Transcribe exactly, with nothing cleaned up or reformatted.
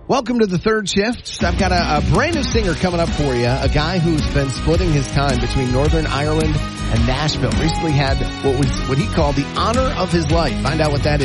Welcome to the third shift. I've got a, a brand new singer coming up for you, a guy who's been splitting his time between Northern Ireland and Nashville. Recently had what was what he called the honor of his life. Find out what that is.